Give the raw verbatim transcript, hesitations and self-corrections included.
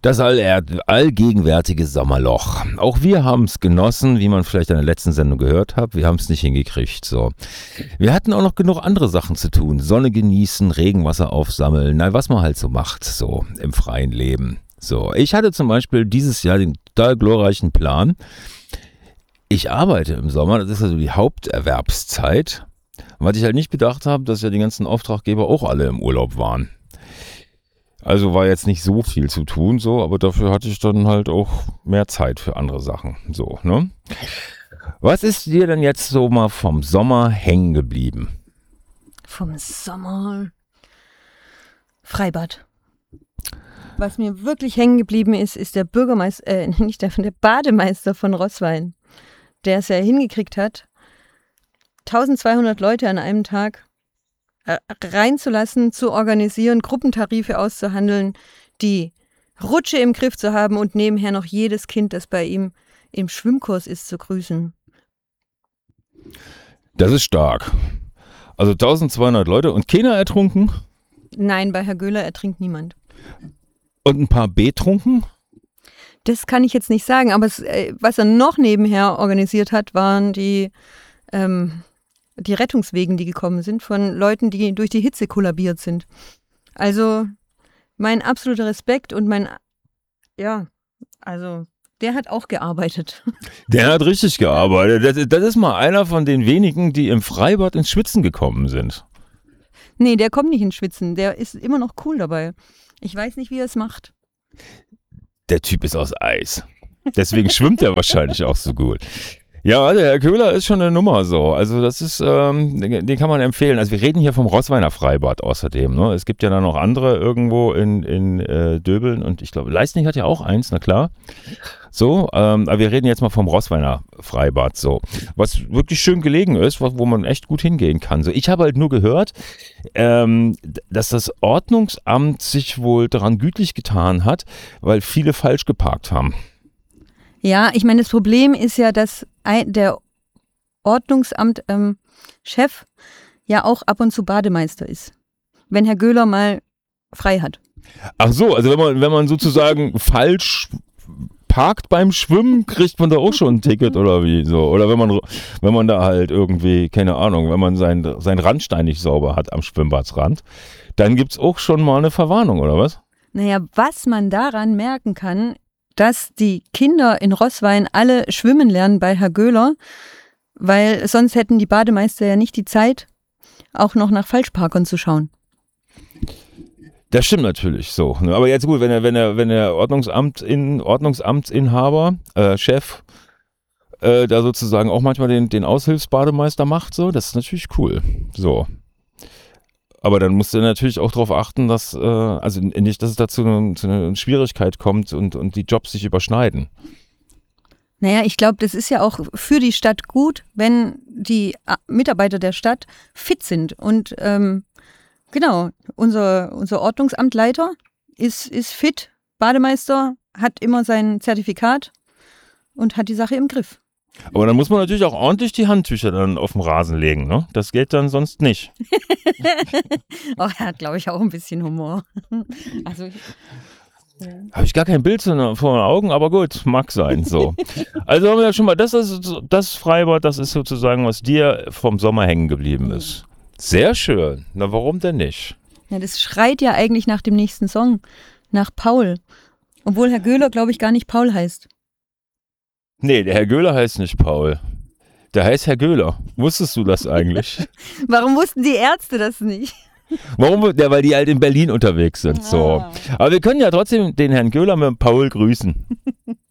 Das all- allgegenwärtige Sommerloch. Auch wir haben es genossen, wie man vielleicht in der letzten Sendung gehört hat. Wir haben es nicht hingekriegt. So. Wir hatten auch noch genug andere Sachen zu tun. Sonne genießen, Regenwasser aufsammeln, na, was man halt so macht, so im freien Leben. So. Ich hatte zum Beispiel dieses Jahr den total glorreichen Plan. Ich arbeite im Sommer, das ist also die Haupterwerbszeit. Und was ich halt nicht bedacht habe, dass ja die ganzen Auftraggeber auch alle im Urlaub waren. Also war jetzt nicht so viel zu tun, so, aber dafür hatte ich dann halt auch mehr Zeit für andere Sachen. So, ne? Was ist dir denn jetzt so mal vom Sommer hängen geblieben? Vom Sommer? Freibad. Was mir wirklich hängen geblieben ist, ist der Bürgermeister, äh, nicht der, der Bademeister von Roßwein, der es ja hingekriegt hat, eintausendzweihundert Leute an einem Tag reinzulassen, zu organisieren, Gruppentarife auszuhandeln, die Rutsche im Griff zu haben und nebenher noch jedes Kind, das bei ihm im Schwimmkurs ist, zu grüßen. Das ist stark. Also eintausendzweihundert Leute und keiner ertrunken? Nein, bei Herr Göhler ertrinkt niemand. Und ein paar betrunken? Das kann ich jetzt nicht sagen, aber es, was er noch nebenher organisiert hat, waren die ähm, die Rettungswegen, die gekommen sind, von Leuten, die durch die Hitze kollabiert sind. Also mein absoluter Respekt und mein, ja, also der hat auch gearbeitet. Der hat richtig gearbeitet. Das, das ist mal einer von den wenigen, die im Freibad ins Schwitzen gekommen sind. Nee, der kommt nicht ins Schwitzen, der ist immer noch cool dabei. Ich weiß nicht, wie er es macht. Der Typ ist aus Eis. Deswegen schwimmt er wahrscheinlich auch so gut. Ja, der Herr Köhler ist schon eine Nummer so. Also das ist, ähm, den, den kann man empfehlen. Also wir reden hier vom Roßweiner Freibad außerdem. Ne? Es gibt ja dann noch andere irgendwo in, in äh, Döbeln und ich glaube, Leisnig hat ja auch eins, na klar. So, ähm, aber wir reden jetzt mal vom Roßweiner Freibad so. Was wirklich schön gelegen ist, wo, wo man echt gut hingehen kann. So, ich habe halt nur gehört, ähm, dass das Ordnungsamt sich wohl daran gütlich getan hat, weil viele falsch geparkt haben. Ja, ich meine, das Problem ist ja, dass der Ordnungsamt-Chef ähm, ja auch ab und zu Bademeister ist, wenn Herr Göhler mal frei hat. Ach so, also wenn man, wenn man sozusagen falsch parkt beim Schwimmen, kriegt man da auch schon ein Ticket oder wie so? Oder wenn man, wenn man da halt irgendwie, keine Ahnung, wenn man sein, sein Randstein nicht sauber hat am Schwimmbadsrand, dann gibt es auch schon mal eine Verwarnung, oder was? Naja, was man daran merken kann, dass die Kinder in Roßwein alle schwimmen lernen bei Herr Göhler, weil sonst hätten die Bademeister ja nicht die Zeit, auch noch nach Falschparkern zu schauen. Das stimmt natürlich so. Ne? Aber jetzt gut, wenn er, wenn er, wenn der Ordnungsamt in, Ordnungsamtsinhaber, äh, Chef, äh, da sozusagen auch manchmal den, den Aushilfsbademeister macht, so, das ist natürlich cool. So. Aber dann musst du natürlich auch darauf achten, dass, äh, also nicht, dass es dazu eine, zu einer Schwierigkeit kommt und, und die Jobs sich überschneiden. Naja, ich glaube, das ist ja auch für die Stadt gut, wenn die Mitarbeiter der Stadt fit sind. Und ähm, genau, unser, unser Ordnungsamtleiter ist, ist fit, Bademeister, hat immer sein Zertifikat und hat die Sache im Griff. Aber dann muss man natürlich auch ordentlich die Handtücher dann auf den Rasen legen, ne? Das geht dann sonst nicht. Oh, er hat, glaube ich, auch ein bisschen Humor. Also ja. Habe ich gar kein Bild vor den Augen, aber gut, mag sein so. Also haben wir ja schon mal, das ist das Freibad, das ist sozusagen, was dir vom Sommer hängen geblieben ist. Sehr schön. Na, warum denn nicht? Ja, das schreit ja eigentlich nach dem nächsten Song, nach Paul. Obwohl Herr Göhler, glaube ich, gar nicht Paul heißt. Nee, der Herr Göhler heißt nicht Paul. Der heißt Herr Göhler. Wusstest du das eigentlich? Warum wussten die Ärzte das nicht? Warum? Ja, weil die halt in Berlin unterwegs sind. So. Ah. Aber wir können ja trotzdem den Herrn Göhler mit Paul grüßen.